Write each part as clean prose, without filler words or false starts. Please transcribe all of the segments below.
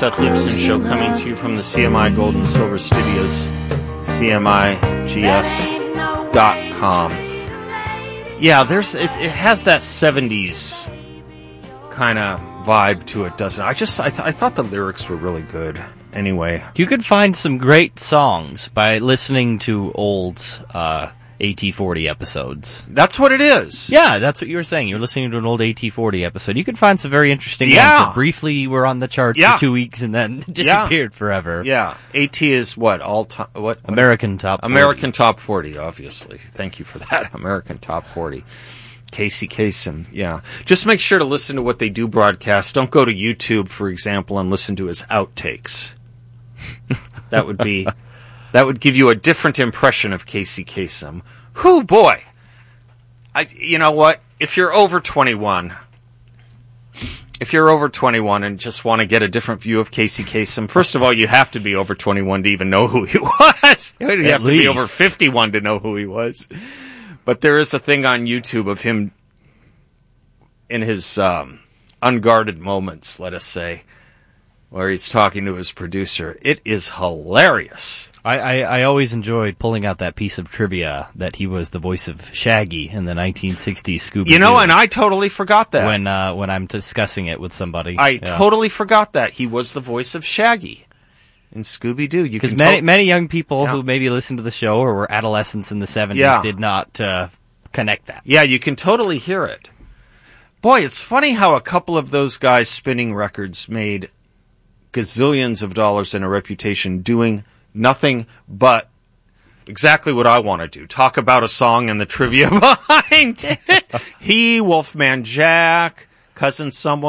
Seth Leibsohn Show, coming to you from the CMI Gold and Silver Studios, CMIGS.com. Yeah, it has that 70s kind of vibe to it, doesn't it? I thought the lyrics were really good. Anyway. You could find some great songs by listening to old AT40 episodes. That's what it is. Yeah, that's what you were saying. You're listening to an old AT40 episode. You could find some very interesting ones that briefly were on the charts for 2 weeks and then disappeared forever. Yeah. AT is what? American Top 40. American Top 40, obviously. Thank you for that. American Top 40. Casey Kasem, yeah. Just make sure to listen to what they do broadcast. Don't go to YouTube, for example, and listen to his outtakes. That would give you a different impression of Casey Kasem. Whew, boy. You know what? If you're over 21 and just want to get a different view of Casey Kasem, first of all, you have to be over 21 to even know who he was. You have to be over 51 to know who he was. But there is a thing on YouTube of him in his unguarded moments, let us say, where he's talking to his producer. It is hilarious. I always enjoyed pulling out that piece of trivia that he was the voice of Shaggy in the 1960s Scooby-Doo. You know, and I totally forgot that. When I'm discussing it with somebody. I totally forgot that. He was the voice of Shaggy in Scooby-Doo. Because many young people who maybe listened to the show or were adolescents in the 70s did not connect that. Yeah, you can totally hear it. Boy, it's funny how a couple of those guys spinning records made gazillions of dollars and a reputation doing nothing but exactly what I want to do. Talk about a song and the trivia behind it. He, Wolfman Jack, Cousin,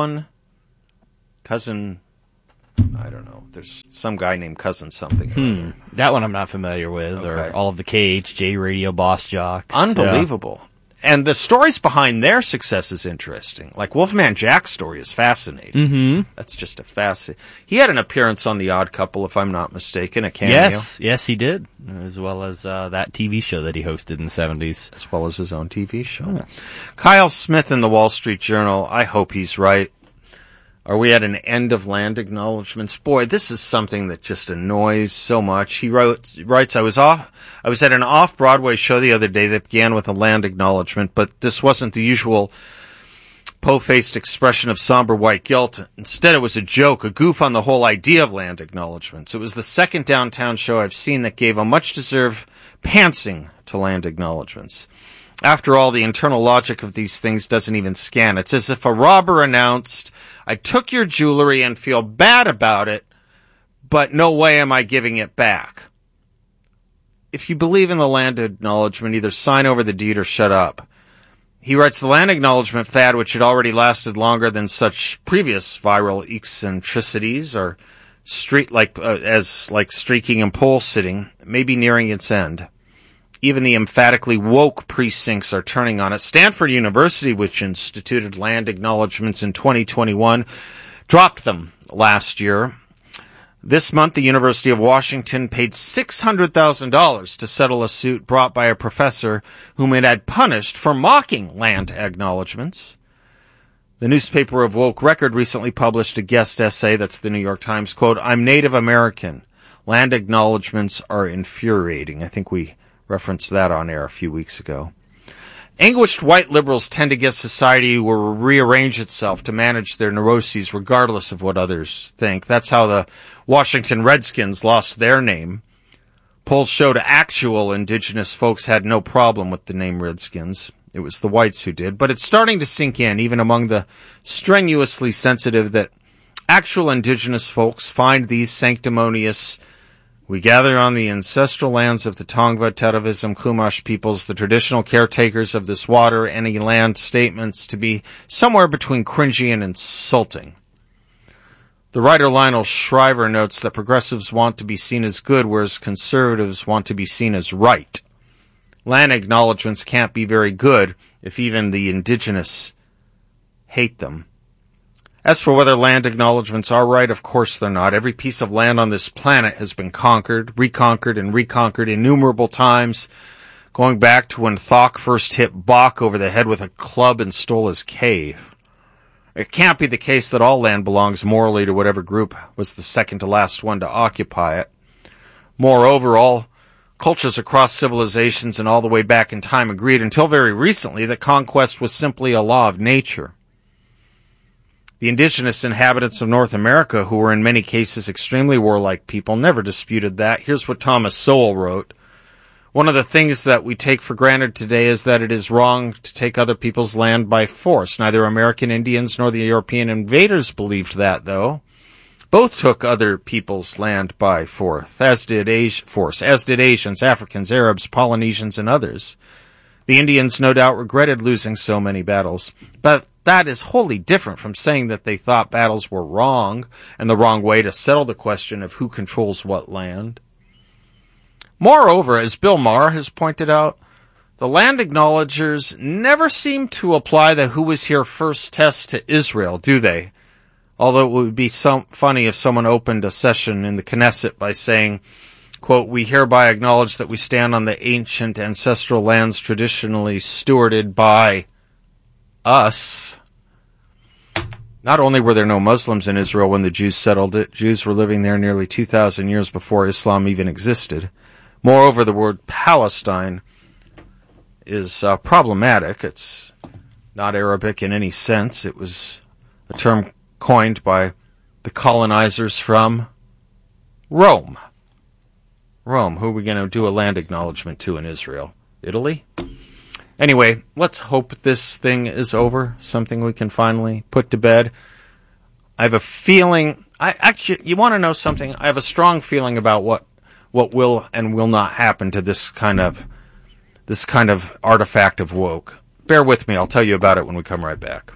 I don't know. There's some guy named Cousin something. That one I'm not familiar with. Okay. Or all of the KHJ Radio Boss Jocks. Unbelievable. Yeah. And the stories behind their success is interesting. Like Wolfman Jack's story is fascinating. Mm-hmm. That's just a fascinating. He had an appearance on The Odd Couple, if I'm not mistaken, a cameo. Yes, he did. As well as that TV show that he hosted in the 70s. As well as his own TV show. Yeah. Kyle Smith in the Wall Street Journal. I hope he's right. Are we at an end of land acknowledgments? Boy, this is something that just annoys so much. He writes, I was at an off-Broadway show the other day that began with a land acknowledgement, but this wasn't the usual po-faced expression of somber white guilt. Instead, it was a joke, a goof on the whole idea of land acknowledgments. It was the second downtown show I've seen that gave a much-deserved pantsing to land acknowledgments. After all, the internal logic of these things doesn't even scan. It's as if a robber announced, I took your jewelry and feel bad about it, but no way am I giving it back. If you believe in the land acknowledgement, either sign over the deed or shut up. He writes, the land acknowledgement fad, which had already lasted longer than such previous viral eccentricities or streaking and pole sitting, may be nearing its end. Even the emphatically woke precincts are turning on it. Stanford University, which instituted land acknowledgments in 2021, dropped them last year. This month, the University of Washington paid $600,000 to settle a suit brought by a professor whom it had punished for mocking land acknowledgments. The newspaper of Woke Record recently published a guest essay, that's the New York Times, quote, I'm Native American. Land acknowledgments are infuriating. I think we referenced that on air a few weeks ago. Anguished white liberals tend to get society to rearrange itself to manage their neuroses regardless of what others think. That's how the Washington Redskins lost their name. Polls showed actual indigenous folks had no problem with the name Redskins. It was the whites who did. But it's starting to sink in, even among the strenuously sensitive, that actual indigenous folks find these sanctimonious, we gather on the ancestral lands of the Tongva, Teravism, Chumash peoples, the traditional caretakers of this water, any land statements to be somewhere between cringy and insulting. The writer Lionel Shriver notes that progressives want to be seen as good, whereas conservatives want to be seen as right. Land acknowledgments can't be very good if even the indigenous hate them. As for whether land acknowledgments are right, of course they're not. Every piece of land on this planet has been conquered, reconquered, and reconquered innumerable times, going back to when Thok first hit Bok over the head with a club and stole his cave. It can't be the case that all land belongs morally to whatever group was the second to last one to occupy it. Moreover, all cultures across civilizations and all the way back in time agreed until very recently that conquest was simply a law of nature. The indigenous inhabitants of North America, who were in many cases extremely warlike people, never disputed that. Here's what Thomas Sowell wrote. One of the things that we take for granted today is that it is wrong to take other people's land by force. Neither American Indians nor the European invaders believed that, though. Both took other people's land by force, as did Asians, Africans, Arabs, Polynesians, and others. The Indians no doubt regretted losing so many battles, but that is wholly different from saying that they thought battles were wrong and the wrong way to settle the question of who controls what land. Moreover, as Bill Maher has pointed out, the land acknowledgers never seem to apply the who was here first test to Israel, do they? Although it would be funny if someone opened a session in the Knesset by saying, quote, "We hereby acknowledge that we stand on the ancient ancestral lands traditionally stewarded by us." Not only were there no Muslims in Israel when the Jews settled it, Jews were living there nearly 2,000 years before Islam even existed. Moreover, the word Palestine is problematic. It's not Arabic in any sense. It was a term coined by the colonizers from Rome. Rome, who are we going to do a land acknowledgement to in Israel? Italy? Anyway, let's hope this thing is over, something we can finally put to bed. I have a feeling, you want to know something? I have a strong feeling about what will and will not happen to this kind of artifact of woke. Bear with me, I'll tell you about it when we come right back.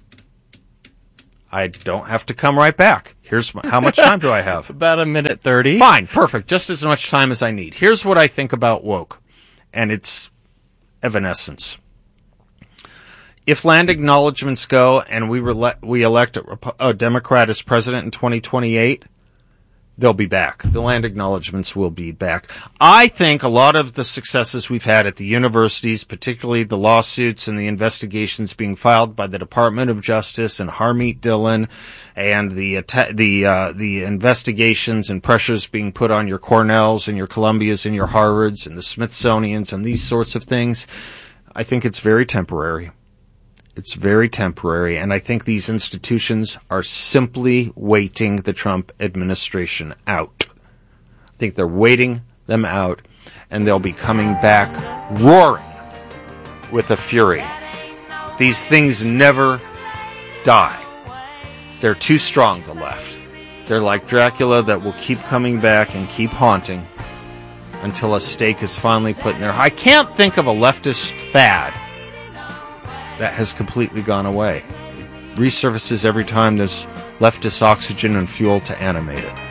I don't have to come right back. How much time do I have? About 1:30. Fine, perfect. Just as much time as I need. Here's what I think about woke and its evanescence. If land acknowledgements go and we elect a Democrat as president in 2028, they'll be back. The land acknowledgements will be back. I think a lot of the successes we've had at the universities, particularly the lawsuits and the investigations being filed by the Department of Justice and Harmeet Dillon, and the investigations and pressures being put on your Cornells and your Columbias and your Harvards and the Smithsonians and these sorts of things, I think it's very temporary. It's very temporary, and I think these institutions are simply waiting the Trump administration out. I think they're waiting them out, and they'll be coming back roaring with a fury. These things never die. They're too strong, the left. They're like Dracula that will keep coming back and keep haunting until a stake is finally put in there. I can't think of a leftist fad that has completely gone away. It resurfaces every time there's leftist oxygen and fuel to animate it.